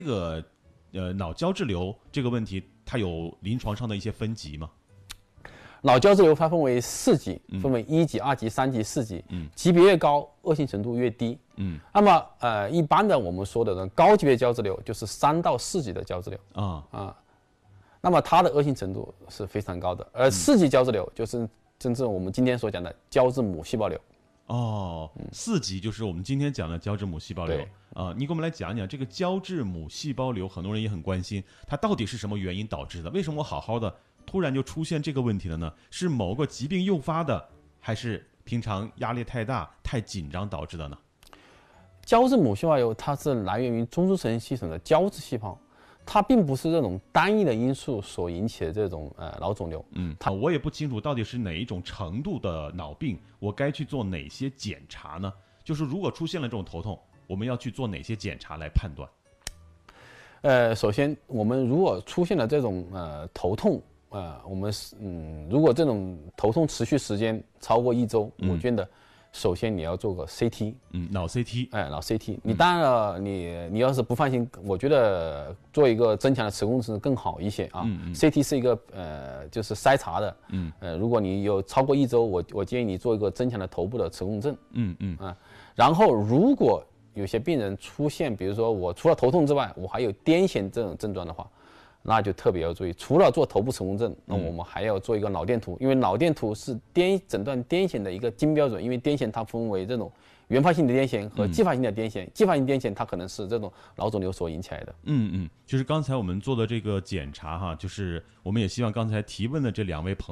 这个脑胶质瘤这个问题，它有临床上的一些分级吗？ 脑胶质瘤它分为4级，分为1级、2级、3级、4级，级别越高，恶性程度越低。那么一般的我们说的高级别胶质瘤就是3到4级的胶质瘤那么它的恶性程度是非常高的，而4级胶质瘤就是真正我们今天所讲的胶质母细胞瘤。 4级就是我们今天讲的胶质母细胞瘤你给我们来讲讲这个胶质母细胞瘤，很多人也很关心，它到底是什么原因导致的？为什么我好好的突然就出现这个问题了呢？是某个疾病诱发的，还是平常压力太大、太紧张导致的呢？ 胶质母细胞瘤它是来源于中枢神经系统的胶质细胞，它并不是这种单一的因素所引起的这种脑肿瘤。 我也不清楚到底是哪一种程度的脑病，我该去做哪些检查呢？就是如果出现了这种头痛，我们要去做哪些检查来判断？ 首先我们如果出现了这种头痛，我们如果这种头痛持续时间超过1周，我觉得首先你要做个 CT， 脑 CT， 脑 CT。你当然了，你要是不放心，我觉得做一个增强的磁共振更好一些啊。CT 是一个就是筛查的，如果你有超过1周，我建议你做一个增强的头部的磁共振，然后如果有些病人出现，比如说我除了头痛之外，我还有癫痫这种症状的话，那就特别要注意。除了做头部磁共振，那我们还要做一个脑电图，因为脑电图是诊断癫痫的一个金标准。因为癫痫它分为这种原发性的癫痫和继发性的癫痫，继发性癫痫它可能是这种脑肿瘤所引起来的。 就是刚才我们做的这个检查哈，就是我们也希望刚才提问的这2位朋友